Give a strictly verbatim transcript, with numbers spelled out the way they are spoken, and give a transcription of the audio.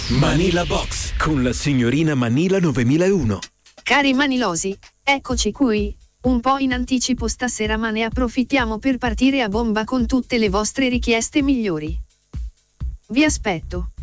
Manila Box con la signorina Manila novemilauno. Cari manilosi, eccoci qui, un po' in anticipo stasera, ma ne approfittiamo per partire a bomba con tutte le vostre richieste migliori. Vi aspetto.